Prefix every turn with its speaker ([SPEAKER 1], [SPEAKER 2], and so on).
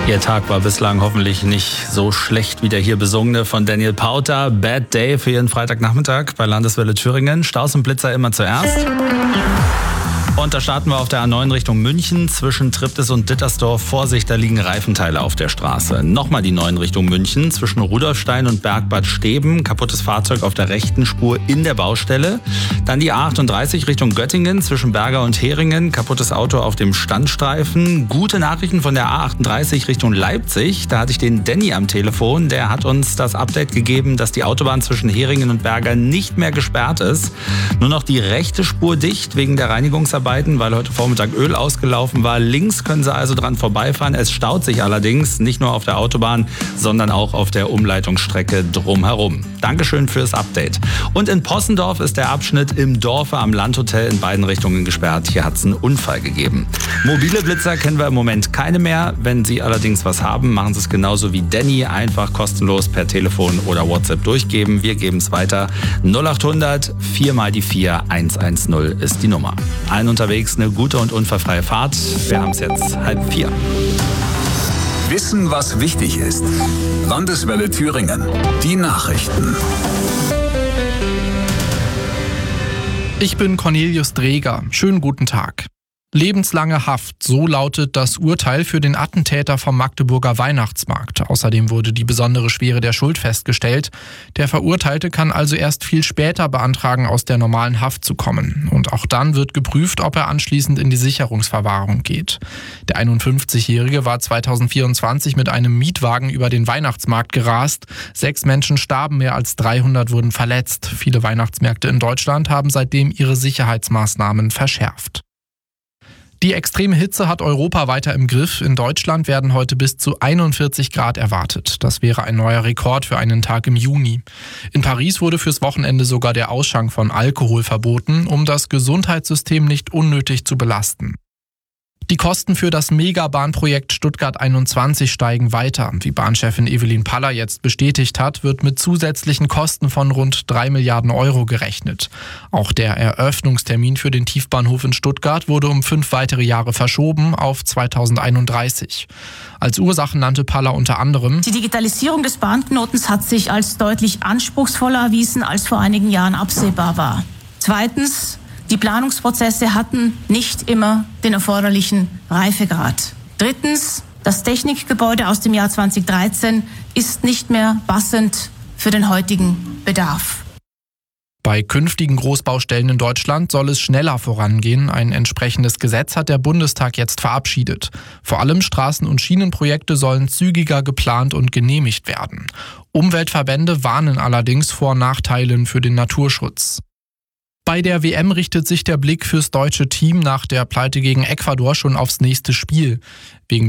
[SPEAKER 1] Ihr Tag war bislang hoffentlich nicht so schlecht wie der hier besungene von Daniel Pauter. Bad Day für Ihren Freitagnachmittag bei Landeswelle Thüringen. Staus und Blitzer immer zuerst. Und da starten wir auf der A9 Richtung München. Zwischen Triptis und Dittersdorf. Vorsicht, da liegen Reifenteile auf der Straße. Nochmal die 9 Richtung München. Zwischen Rudolfstein und Bergbad Steben. Kaputtes Fahrzeug auf der rechten Spur in der Baustelle. Dann die A38 Richtung Göttingen. Zwischen Berger und Heringen. Kaputtes Auto auf dem Standstreifen. Gute Nachrichten von der A38 Richtung Leipzig. Da hatte ich den Danny am Telefon. Der hat uns das Update gegeben, dass die Autobahn zwischen Heringen und Berger nicht mehr gesperrt ist. Nur noch die rechte Spur dicht wegen der Reinigungsarbeiten, weil heute Vormittag Öl ausgelaufen war. Links können Sie also dran vorbeifahren. Es staut sich allerdings nicht nur auf der Autobahn, sondern auch auf der Umleitungsstrecke drumherum. Dankeschön fürs Update. Und in Possendorf ist der Abschnitt im Dorfe am Landhotel in beiden Richtungen gesperrt. Hier hat es einen Unfall gegeben. Mobile Blitzer kennen wir im Moment keine mehr. Wenn Sie allerdings was haben, machen Sie es genauso wie Danny. Einfach kostenlos per Telefon oder WhatsApp durchgeben. Wir geben es weiter. 0800 4 mal die 4 110 ist die Nummer. Allen unterwegs eine gute und unfallfreie Fahrt. Wir haben es jetzt 3:30.
[SPEAKER 2] Wissen, was wichtig ist. Landeswelle Thüringen. Die Nachrichten.
[SPEAKER 3] Ich bin Cornelius Dreger. Schönen guten Tag. Lebenslange Haft, so lautet das Urteil für den Attentäter vom Magdeburger Weihnachtsmarkt. Außerdem wurde die besondere Schwere der Schuld festgestellt. Der Verurteilte kann also erst viel später beantragen, aus der normalen Haft zu kommen. Und auch dann wird geprüft, ob er anschließend in die Sicherungsverwahrung geht. Der 51-Jährige war 2024 mit einem Mietwagen über den Weihnachtsmarkt gerast. 6 Menschen starben, mehr als 300 wurden verletzt. Viele Weihnachtsmärkte in Deutschland haben seitdem ihre Sicherheitsmaßnahmen verschärft. Die extreme Hitze hat Europa weiter im Griff. In Deutschland werden heute bis zu 41 Grad erwartet. Das wäre ein neuer Rekord für einen Tag im Juni. In Paris wurde fürs Wochenende sogar der Ausschank von Alkohol verboten, um das Gesundheitssystem nicht unnötig zu belasten. Die Kosten für das Megabahnprojekt Stuttgart 21 steigen weiter. Wie Bahnchefin Evelyn Paller jetzt bestätigt hat, wird mit zusätzlichen Kosten von rund 3 Milliarden Euro gerechnet. Auch der Eröffnungstermin für den Tiefbahnhof in Stuttgart wurde um 5 weitere Jahre verschoben auf 2031. Als Ursachen nannte Paller unter anderem:
[SPEAKER 4] Die Digitalisierung des Bahnknotens hat sich als deutlich anspruchsvoller erwiesen, als vor einigen Jahren absehbar war. Zweitens: Die Planungsprozesse hatten nicht immer den erforderlichen Reifegrad. Drittens: Das Technikgebäude aus dem Jahr 2013 ist nicht mehr passend für den heutigen Bedarf.
[SPEAKER 3] Bei künftigen Großbaustellen in Deutschland soll es schneller vorangehen. Ein entsprechendes Gesetz hat der Bundestag jetzt verabschiedet. Vor allem Straßen- und Schienenprojekte sollen zügiger geplant und genehmigt werden. Umweltverbände warnen allerdings vor Nachteilen für den Naturschutz. Bei der WM richtet sich der Blick fürs deutsche Team nach der Pleite gegen Ecuador schon aufs nächste Spiel. Wegen